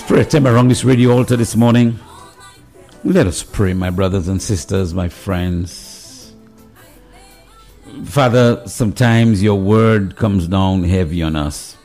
Prayer time around this radio altar this morning. Let us pray, my brothers and sisters, my friends. Father, sometimes your word comes down heavy on us.